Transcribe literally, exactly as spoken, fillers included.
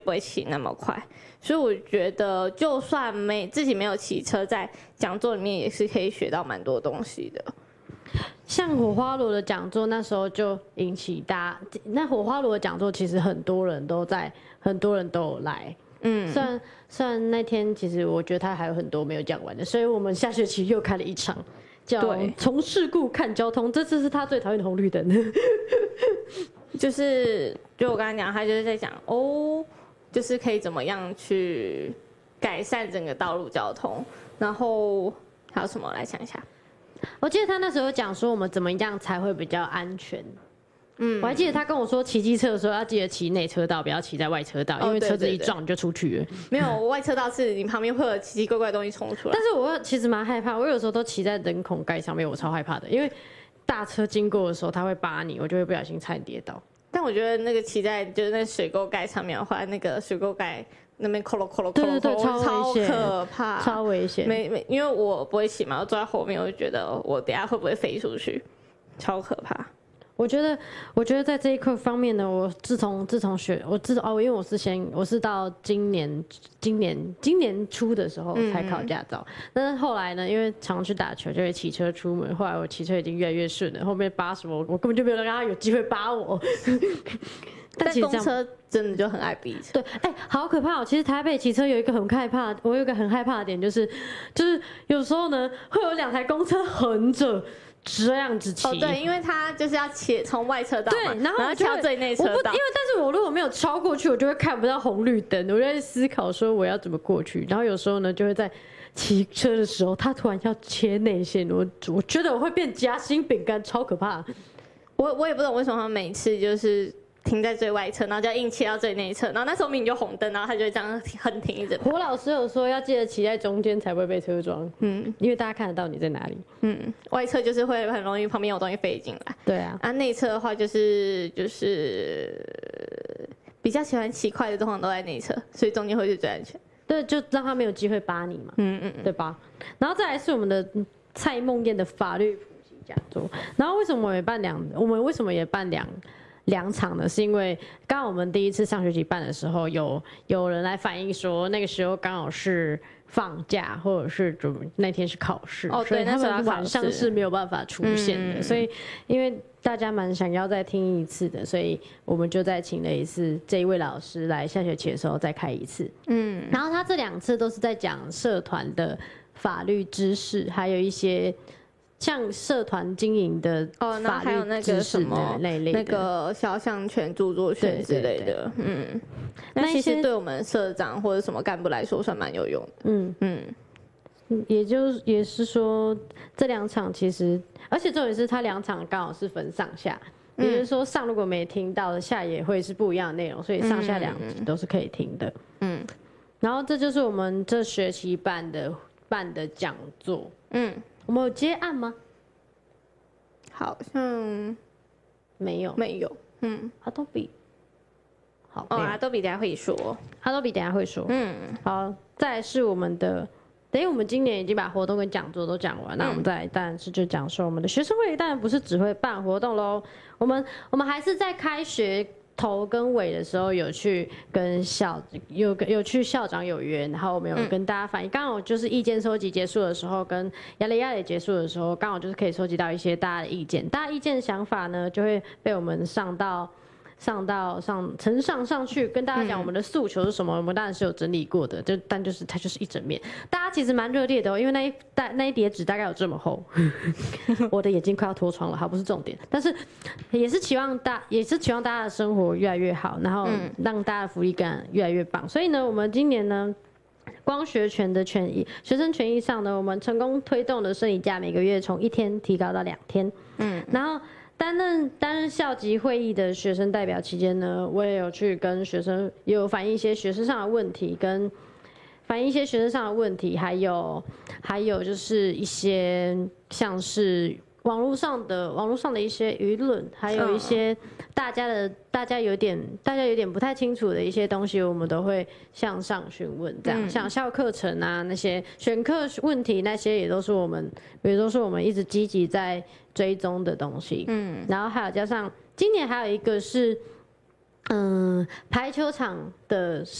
不会骑那么快，所以我觉得就算没自己没有骑车，在讲座里面也是可以学到蛮多东西的。 像火花炉的讲座，那时候就引起大家。那火花炉的讲座其实很多人都在，很多人都有来。嗯，虽然虽然那天其实我觉得他还有很多没有讲完的，所以我们下学期又开了一场，叫“从事故看交通”。这次是他最讨厌的红绿灯。 就是就我刚才讲，他就是在讲哦。就是可以怎么样去改善整个道路交通，然后还有什么来想一下？ 我记得他那时候讲说我们怎么样才会比较安全。嗯，我还记得他跟我说骑机车的时候要记得骑内车道，不要骑在外车道，因为车子一撞你就出去了。 没有，外车道是你旁边会有奇奇怪怪的东西冲出来。 但是我其实蛮害怕，我有时候都骑在人孔盖上面，我超害怕的，因为大车经过的时候他会扒你，我就会不小心差点跌倒。 但我觉得那个骑在就是那水沟盖上面的话，那个水沟盖那边扣了扣了扣了扣，超可怕， 超危险。 没没，因为我不会骑嘛，我坐在后面，我就觉得我等下会不会飞出去，超可怕。 我觉得，我觉得在这一课方面呢，我自从自从学，我自哦，因为我是先我是到今年今年今年初的时候才考驾照，嗯、但是后来呢，因为常去打球，就会骑车出门，后来我骑车已经越来越顺了，后面扒什么，我根本就没有让他有机会扒我。 但公车真的就很爱逼车， 对，哎、欸，好可怕哦！其实台北骑车有一个很害怕，我有一个很害怕的点就是，就是有时候呢会有两台公车横着。这样子骑哦， 对，因为他就是要切从外车道嘛， 对，然后我跳最内车道， 因为但是我如果没有超过去，我就会看不到红绿灯，我就在思考说我要怎么过去。然后有时候呢，就会在骑车的时候，他突然要切内线，我我觉得我会变夹心饼干，超可怕。 我我也不懂为什么他每次就是停在最外侧，然后就要硬切到最内侧，然后那时候明明就红灯，然后他就会这样横停一整排。 胡老师有说要记得骑在中间才不会被车撞，嗯，因为大家看得到你在哪里， 嗯，外侧就是会很容易旁边有东西飞进来， 对啊， 啊内侧的话就是就是比较喜欢骑快的，通常都在内侧，所以中间会是最安全。 对，就让他没有机会扒你嘛，嗯嗯，对吧？然后再来是我们的蔡梦燕的法律普及讲座，然后为什么我们也办两，我们为什么也办两？两场呢，是因为刚好我们第一次上学期办的时候，有有人来反映说，那个时候刚好是放假，或者是准那天是考试， 哦，对，那时候晚上是没有办法出现的，嗯、所以因为大家蛮想要再听一次的，所以我们就再请了一次这一位老师来下学期的时候再开一次，嗯，然后他这两次都是在讲社团的法律知识，还有一些。像社团经营的哦，然后还有那个什么那个肖像权、著作权之类的，嗯，那其实对我们社长或者什么干部来说算蛮有用的，嗯嗯， 也就也是说这两场其实，而且重点是他两场刚好是分上下，也就是说上如果没听到的下也会是不一样的内容，所以上下两集都是可以听的，嗯，然后这就是我们这学期办的办的讲座，嗯。我们有接案吗？ 好像没有， 没有。嗯 ，Adobe， 好， 哦 ，Adobe 等下会说 ，Adobe 等下会说。嗯，好，再来是我们的，等于我们今年已经把活动跟讲座都讲完，那、嗯、我们再来当然是就讲说我们的学生会，当然不是只会办活动喽，我们我们还是在开学。头跟尾的时候有去跟校有有去校长有约，然后我们有跟大家反映，刚好就是意见收集结束的时候，跟亚雷亚雷结束的时候，刚好就是可以收集到一些大家的意见，大家意见的想法呢就会被我们上到上到上呈上上去，跟大家讲我们的诉求是什么，我们当然是有整理过的，就但就是它就是一整面，大家其实蛮热烈的哦，因为那一大那一叠纸大概有这么厚，我的眼睛快要脱窗了，好，不是重点，但是也是期望大也是期望大家的生活越来越好，然后让大家的福利感越来越棒，所以呢，我们今年呢。光学权的权益，学生权益上呢，我们成功推动的生理假每个月从一天提高到两天，嗯，然后。担任担任校级会议的学生代表期间呢，我也有去跟学生也有反映一些学生上的问题，跟反映一些学生上的问题，还有还有就是一些像是网络上的网络上的一些舆论，还有一些大家的大家有点大家有点不太清楚的一些东西，我们都会向上询问，这样、嗯、像校课程啊那些选课问题那些也都是我们，比如说是我们一直积极在追踪的东西，嗯，然后还有加上今年还有一个是嗯，排球场的